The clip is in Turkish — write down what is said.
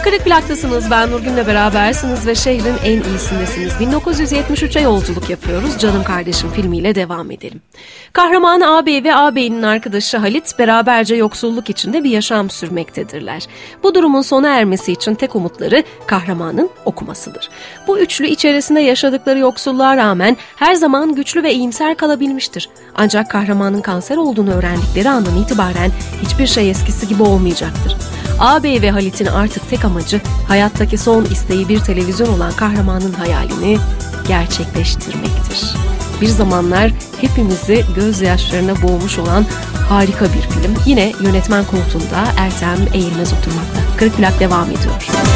Kırık Plak'tasınız, ben Nurgün'le berabersiniz ve şehrin en iyisindesiniz. 1973'e yolculuk yapıyoruz. Canım Kardeşim filmiyle devam edelim. Kahraman ağabey ve ağabeyinin arkadaşı Halit beraberce yoksulluk içinde bir yaşam sürmektedirler. Bu durumun sona ermesi için tek umutları kahramanın okumasıdır. Bu üçlü içerisinde yaşadıkları yoksulluğa rağmen her zaman güçlü ve iyimser kalabilmiştir. Ancak kahramanın kanser olduğunu öğrendikleri andan itibaren hiçbir şey eskisi gibi olmayacaktır. Ağabey ve Halit'in artık tek amacı hayattaki son isteği bir televizyon olan kahramanın hayalini gerçekleştirmektir. Bir zamanlar hepimizi gözyaşlarına boğmuş olan harika bir film. Yine yönetmen koltuğunda Ertem Eğilmez oturmakta. Kırık Plak devam ediyor.